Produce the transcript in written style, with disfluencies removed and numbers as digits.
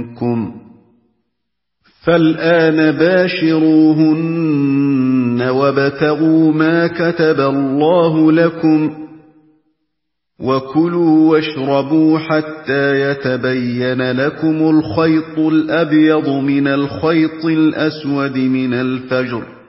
مِنكُمْ فَالْآنَ بَاشِرُوهُنَّ وَابْتَغُوا مَا كَتَبَ اللَّهُ لَكُمْ وَكُلُوا وَاشْرَبُوا حَتَّىٰ يَتَبَيَّنَ لَكُمُ الْخَيْطُ الْأَبْيَضُ مِنَ الْخَيْطِ الْأَسْوَدِ مِنَ الْفَجْرِ